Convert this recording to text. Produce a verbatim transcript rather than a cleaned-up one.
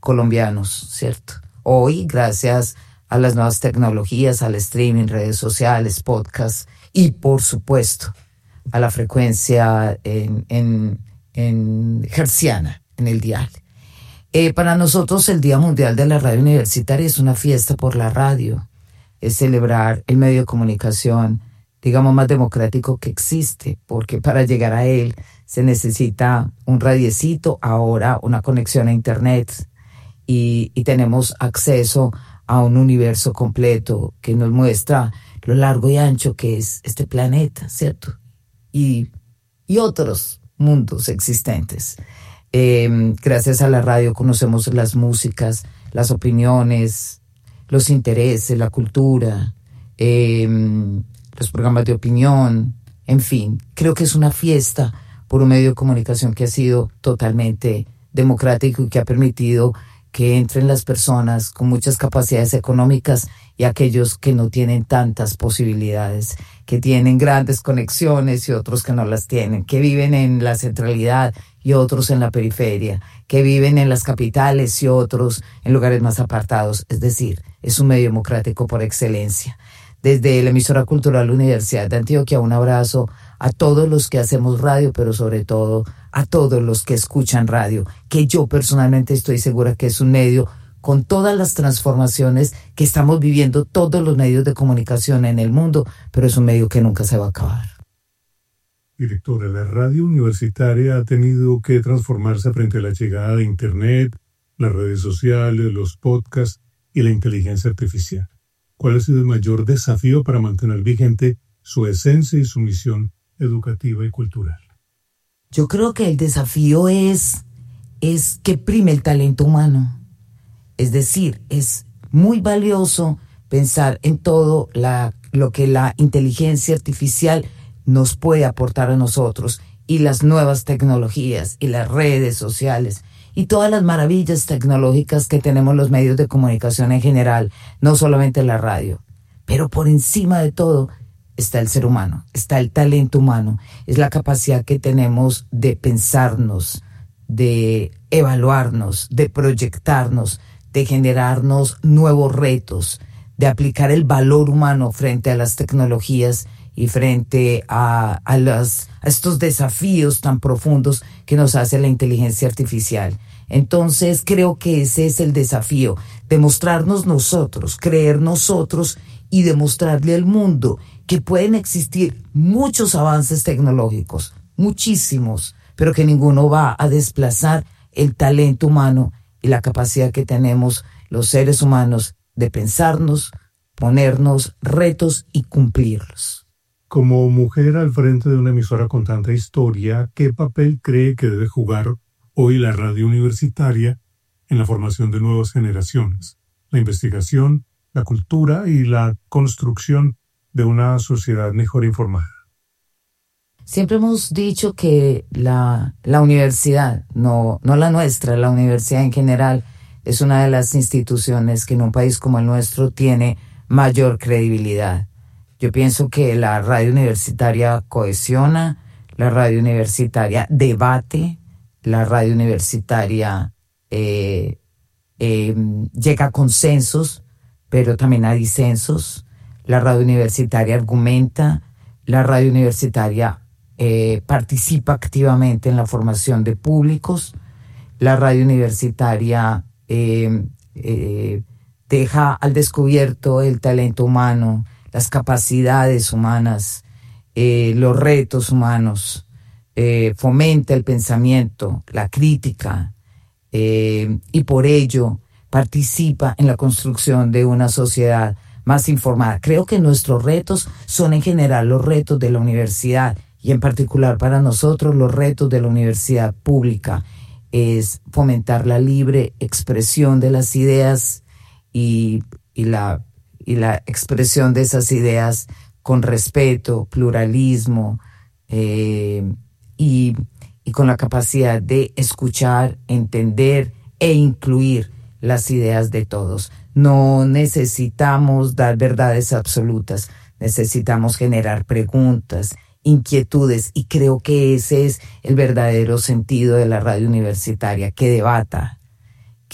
colombianos, ¿cierto? Hoy, gracias a las nuevas tecnologías, al streaming, redes sociales, podcasts y, por supuesto, a la frecuencia en, en, en hertziana, en el dial. Eh, para nosotros el Día Mundial de la Radio Universitaria es una fiesta por la radio, es celebrar el medio de comunicación, digamos, más democrático que existe, porque para llegar a él se necesita un radiecito, ahora una conexión a internet, y, y tenemos acceso a un universo completo que nos muestra lo largo y ancho que es este planeta, ¿cierto? Y, y otros mundos existentes. Eh, gracias a la radio conocemos las músicas, las opiniones, los intereses, la cultura, eh, los programas de opinión, en fin. Creo que es una fiesta por un medio de comunicación que ha sido totalmente democrático y que ha permitido que entren las personas con muchas capacidades económicas y aquellos que no tienen tantas posibilidades, que tienen grandes conexiones y otros que no las tienen, que viven en la centralidad y otros en la periferia, que viven en las capitales y otros en lugares más apartados. Es decir, es un medio democrático por excelencia. Desde la emisora cultural Universidad de Antioquia, un abrazo a todos los que hacemos radio, pero sobre todo a todos los que escuchan radio, que yo personalmente estoy segura que es un medio con todas las transformaciones que estamos viviendo todos los medios de comunicación en el mundo, pero es un medio que nunca se va a acabar. Directora, la radio universitaria ha tenido que transformarse frente a la llegada de Internet, las redes sociales, los podcasts y la inteligencia artificial. ¿Cuál ha sido el mayor desafío para mantener vigente su esencia y su misión educativa y cultural? Yo creo que el desafío es, es que prime el talento humano. Es decir, es muy valioso pensar en todo la, lo que la inteligencia artificial nos puede aportar a nosotros, y las nuevas tecnologías y las redes sociales y todas las maravillas tecnológicas que tenemos los medios de comunicación en general, no solamente la radio. Pero por encima de todo está el ser humano, está el talento humano, es la capacidad que tenemos de pensarnos, de evaluarnos, de proyectarnos, de generarnos nuevos retos, de aplicar el valor humano frente a las tecnologías y frente a, a, las, a estos desafíos tan profundos que nos hace la inteligencia artificial. Entonces creo que ese es el desafío, demostrarnos nosotros, creer nosotros y demostrarle al mundo que pueden existir muchos avances tecnológicos, muchísimos, pero que ninguno va a desplazar el talento humano y la capacidad que tenemos los seres humanos de pensarnos, ponernos retos y cumplirlos. Como mujer al frente de una emisora con tanta historia, ¿qué papel cree que debe jugar hoy la radio universitaria en la formación de nuevas generaciones, la investigación, la cultura y la construcción de una sociedad mejor informada? Siempre hemos dicho que la, la universidad, no, no la nuestra, la universidad en general, es una de las instituciones que en un país como el nuestro tiene mayor credibilidad. Yo pienso que la radio universitaria cohesiona, la radio universitaria debate, la radio universitaria eh, eh, llega a consensos, pero también a disensos. La radio universitaria argumenta, la radio universitaria eh, participa activamente en la formación de públicos, la radio universitaria eh, eh, deja al descubierto el talento humano, las capacidades humanas, eh, los retos humanos, eh, fomenta el pensamiento, la crítica, eh, y por ello participa en la construcción de una sociedad más informada. Creo que nuestros retos son en general los retos de la universidad, y en particular para nosotros los retos de la universidad pública es fomentar la libre expresión de las ideas y, y la y la expresión de esas ideas con respeto, pluralismo eh, y, y con la capacidad de escuchar, entender e incluir las ideas de todos. No necesitamos dar verdades absolutas, necesitamos generar preguntas, inquietudes, y creo que ese es el verdadero sentido de la radio universitaria, que debata,